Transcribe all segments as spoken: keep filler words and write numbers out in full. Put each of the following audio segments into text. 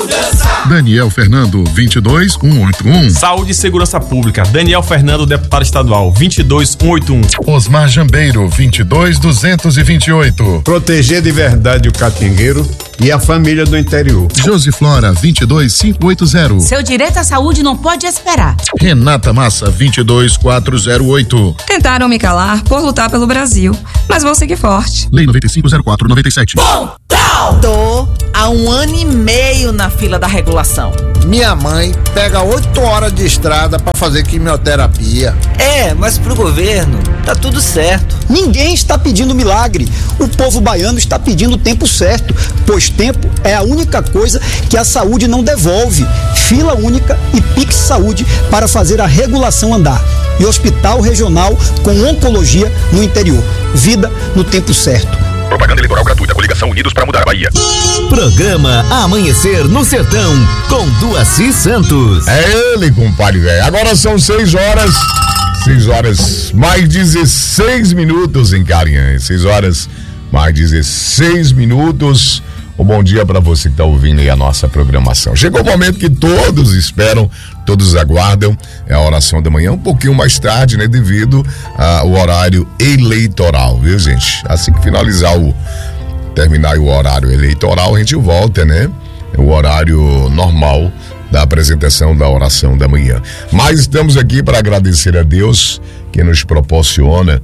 Daniel Fernando, vinte e dois mil cento e oitenta e um. Saúde e Segurança Pública, Daniel Fernando, deputado estadual, vinte e dois mil cento e oitenta e um. Osmar Jambeiro, vinte e dois mil duzentos e vinte e oito. Proteger de verdade o catingueiro e a família do interior. Josiflora, vinte e dois mil quinhentos e oitenta. Seu direito à saúde não pode esperar. Renata Massa, vinte e dois mil quatrocentos e oito. Tentaram me calar por lutar pelo Brasil, mas vou seguir forte. Lei noventa e cinco zero quatro noventa e sete. Bom, tô há um ano e meio na fila da regulação. Minha mãe pega oito horas de estrada para fazer quimioterapia. É, mas pro governo tá tudo certo. Ninguém está pedindo milagre. O povo baiano está pedindo o tempo certo, pois tempo é a única coisa que a saúde não devolve. Fila única e Pix Saúde para fazer a regulação andar. E hospital regional com oncologia no interior. Vida no tempo certo. Propaganda eleitoral gratuita. Coligação Unidos para mudar a Bahia. Programa Amanhecer no Sertão com Duaci Santos. É ele, compadre velho. Agora são seis horas. seis horas mais dezesseis minutos em Carinhã. seis horas mais dezesseis minutos. Um bom dia para você que está ouvindo aí a nossa programação. Chegou o momento que todos esperam, todos aguardam, é a oração da manhã, um pouquinho mais tarde, né? Devido ao horário eleitoral, viu, gente? Assim que finalizar o, terminar o horário eleitoral, a gente volta, né? É o horário normal da apresentação da oração da manhã. Mas estamos aqui para agradecer a Deus que nos proporciona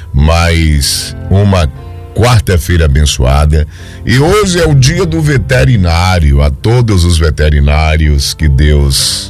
mais uma quarta-feira abençoada, e hoje é o dia do veterinário. A todos os veterinários, que Deus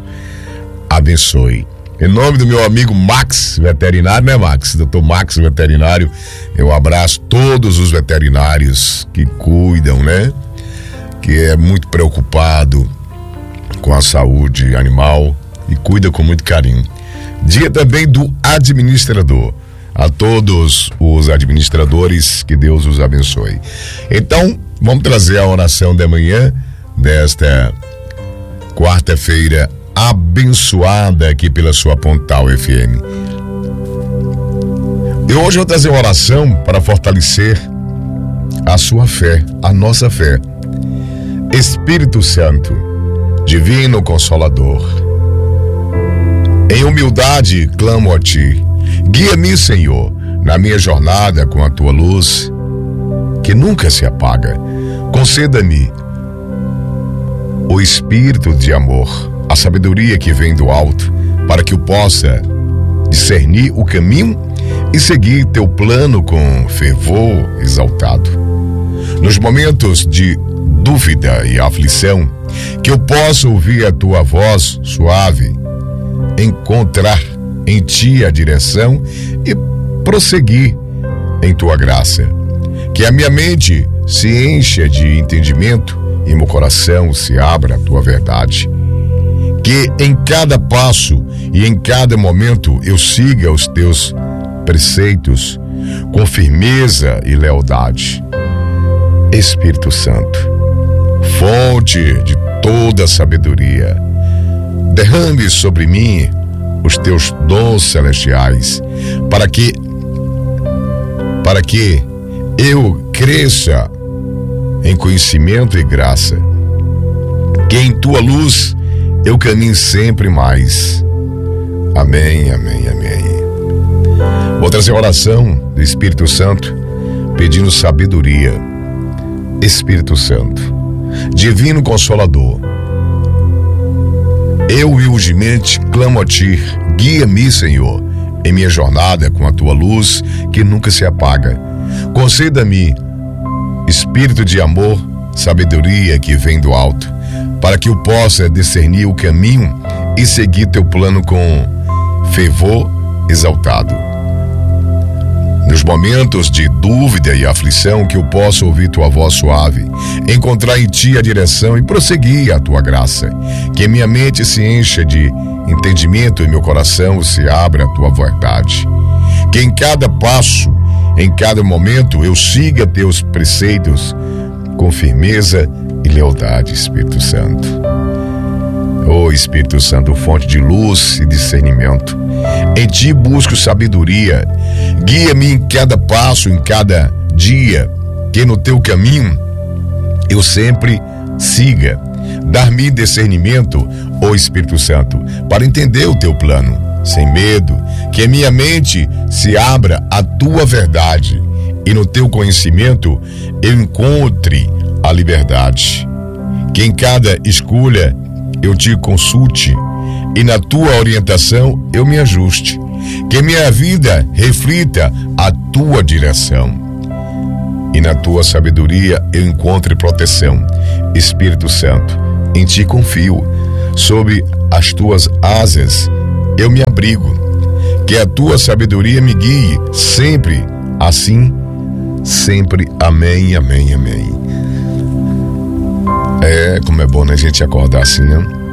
abençoe. Em nome do meu amigo Max Veterinário, né, Max? doutor Max Veterinário, eu abraço todos os veterinários que cuidam, né? Que é muito preocupado com a saúde animal e cuida com muito carinho. Dia também do administrador. A todos os administradores, que Deus os abençoe. Então, vamos trazer a oração da manhã desta quarta-feira abençoada aqui pela sua Pontal F M. E hoje eu vou trazer uma oração para fortalecer a sua fé, a nossa fé. Espírito Santo, Divino Consolador, em humildade clamo a Ti. Guia-me, Senhor, na minha jornada com a Tua luz, que nunca se apaga. Conceda-me o espírito de amor, a sabedoria que vem do alto, para que eu possa discernir o caminho e seguir Teu plano com fervor exaltado. Nos momentos de dúvida e aflição, que eu possa ouvir a Tua voz suave, encontrar em Ti a direção e prosseguir em Tua graça. Que a minha mente se encha de entendimento e meu coração se abra à Tua verdade. Que em cada passo e em cada momento eu siga os Teus preceitos com firmeza e lealdade. Espírito Santo, fonte de toda sabedoria, derrame sobre mim os Teus dons celestiais, para que para que eu cresça em conhecimento e graça, que em Tua luz eu caminhe sempre mais. Amém, amém, amém. Vou trazer a oração do Espírito Santo, pedindo sabedoria. Espírito Santo, Divino Consolador, eu humildemente clamo a Ti. Guia-me, Senhor, em minha jornada com a Tua luz que nunca se apaga. Conceda-me espírito de amor, sabedoria que vem do alto, para que eu possa discernir o caminho e seguir Teu plano com fervor exaltado. Nos momentos de dúvida e aflição, que eu possa ouvir Tua voz suave, encontrar em Ti a direção e prosseguir a Tua graça. Que minha mente se encha de entendimento e meu coração se abra à Tua verdade. Que em cada passo, em cada momento, eu siga Teus preceitos com firmeza e lealdade, Espírito Santo. Ó Espírito Santo, fonte de luz e discernimento, em Ti busco sabedoria. Guia-me em cada passo, em cada dia, que no Teu caminho eu sempre siga. Dar-me discernimento, ó Espírito Santo, para entender o teu plano, sem medo, que minha mente se abra à tua verdade e no teu conhecimento eu encontre a liberdade. Que em cada escolha eu te consulte e na tua orientação eu me ajuste. Que minha vida reflita a tua direção e na tua sabedoria eu encontre proteção. Espírito Santo, em ti confio, sob as tuas asas eu me abrigo. Que a tua sabedoria me guie sempre, assim, sempre. Amém, amém, amém. É, como é bom, né, a gente acordar assim, né?